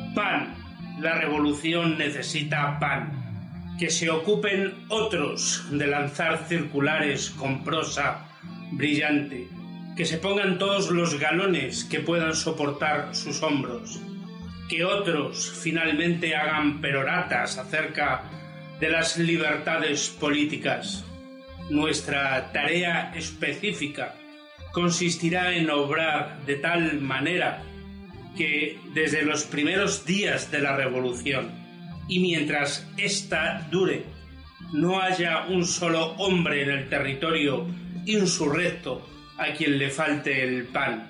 Pan. La revolución necesita pan. Que se ocupen otros de lanzar circulares con prosa brillante. Que se pongan todos los galones que puedan soportar sus hombros. Que otros finalmente hagan peroratas acerca de las libertades políticas. Nuestra tarea específica consistirá en obrar de tal manera que desde los primeros días de la revolución y mientras ésta dure, no haya un solo hombre en el territorio insurrecto a quien le falte el pan.